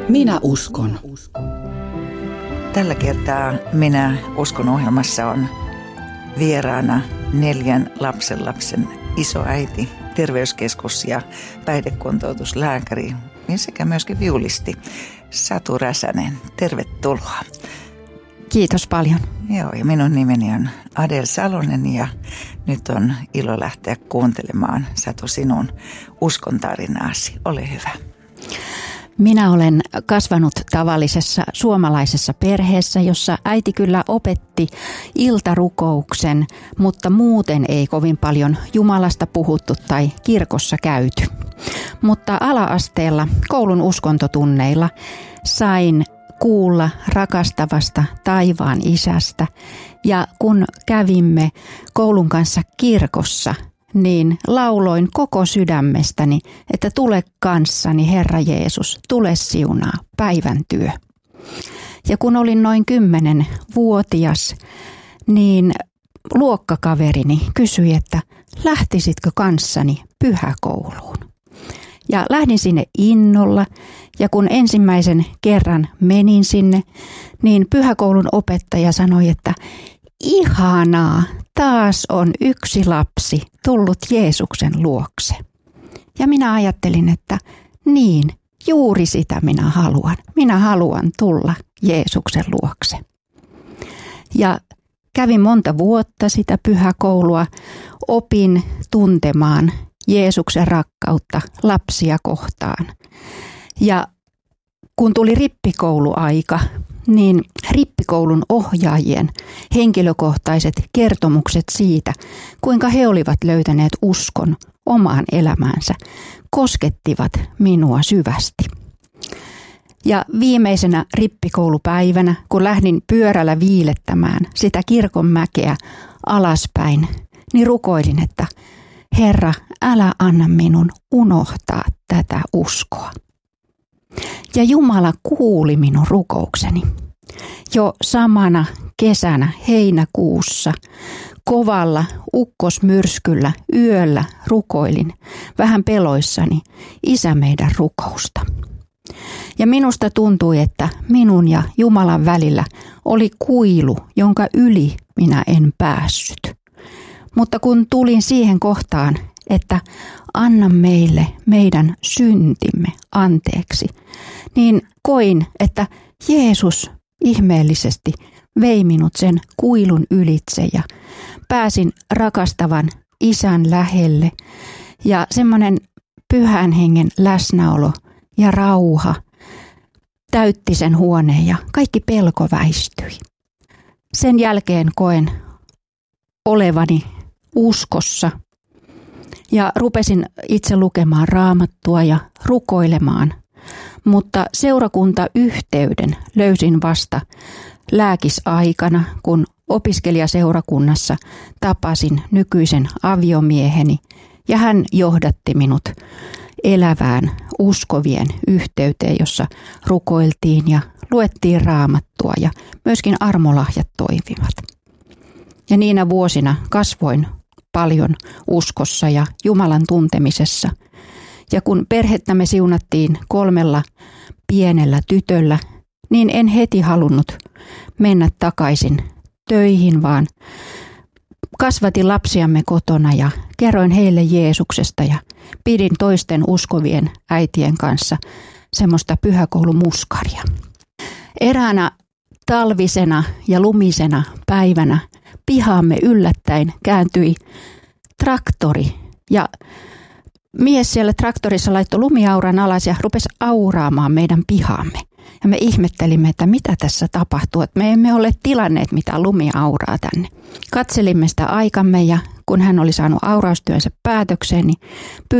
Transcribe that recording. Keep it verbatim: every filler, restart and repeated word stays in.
Minä uskon. Tällä kertaa Minä uskon -ohjelmassa on vieraana neljän lapsenlapsen isoäiti, terveyskeskus- ja päihdekuntoutuslääkäri sekä myöskin viulisti Satu Räsänen. Tervetuloa. Kiitos paljon. Joo, ja minun nimeni on Adel Salonen ja nyt on ilo lähteä kuuntelemaan, Satu, sinun uskon tarinaasi. Ole hyvä. Minä olen kasvanut tavallisessa suomalaisessa perheessä, jossa äiti kyllä opetti iltarukouksen, mutta muuten ei kovin paljon Jumalasta puhuttu tai kirkossa käyty. Mutta ala-asteella koulun uskontotunneilla sain kuulla rakastavasta taivaan isästä, ja kun kävimme koulun kanssa kirkossa, niin lauloin koko sydämestäni, että tule kanssani, Herra Jeesus, tule siunaa päivän työ. Ja kun olin noin kymmenenvuotias, niin luokkakaverini kysyi, että lähtisitkö kanssani pyhäkouluun. Ja lähdin sinne innolla, ja kun ensimmäisen kerran menin sinne, niin pyhäkoulun opettaja sanoi, että ihanaa, taas on yksi lapsi tullut Jeesuksen luokse. Ja minä ajattelin, että niin, juuri sitä minä haluan. Minä haluan tulla Jeesuksen luokse. Ja kävin monta vuotta sitä pyhäkoulua, opin tuntemaan Jeesuksen rakkautta lapsia kohtaan. Ja kun tuli rippikouluaika, niin rippikoulun ohjaajien henkilökohtaiset kertomukset siitä, kuinka he olivat löytäneet uskon omaan elämäänsä, koskettivat minua syvästi. Ja viimeisenä rippikoulupäivänä, kun lähdin pyörällä viilettämään sitä kirkonmäkeä alaspäin, niin rukoilin, että Herra, älä anna minun unohtaa tätä uskoa. Ja Jumala kuuli minun rukoukseni. Jo samana kesänä heinäkuussa kovalla ukkosmyrskyllä yöllä rukoilin vähän peloissani Isä meidän rukousta. Ja minusta tuntui, että minun ja Jumalan välillä oli kuilu, jonka yli minä en päässyt. Mutta kun tulin siihen kohtaan, että anna meille meidän syntimme anteeksi, niin koin, että Jeesus ihmeellisesti vei minut sen kuilun ylitse ja pääsin rakastavan Isän lähelle, ja semmoinen pyhän hengen läsnäolo ja rauha täytti sen huoneen ja kaikki pelko väistyi. Sen jälkeen koen olevani uskossa ja rupesin itse lukemaan Raamattua ja rukoilemaan, mutta seurakuntayhteyden löysin vasta lääkisaikana, kun opiskelijaseurakunnassa tapasin nykyisen aviomieheni, ja hän johdatti minut elävään uskovien yhteyteen, jossa rukoiltiin ja luettiin Raamattua ja myöskin armolahjat toimivat. Ja niinä vuosina kasvoin paljon uskossa ja Jumalan tuntemisessa. Ja kun perhettämme siunattiin kolmella pienellä tytöllä, niin en heti halunnut mennä takaisin töihin, vaan kasvatin lapsiamme kotona ja kerroin heille Jeesuksesta ja pidin toisten uskovien äitien kanssa semmoista pyhäkoulumuskaria. Eräänä talvisena ja lumisena päivänä pihaamme yllättäen kääntyi traktori, ja mies siellä traktorissa laittoi lumiauran alas ja rupesi auraamaan meidän pihaamme. Ja me ihmettelimme, että mitä tässä tapahtuu, että me emme ole tilanneet mitään lumiauraa tänne. Katselimme sitä aikamme, ja kun hän oli saanut auraustyönsä päätökseen, niin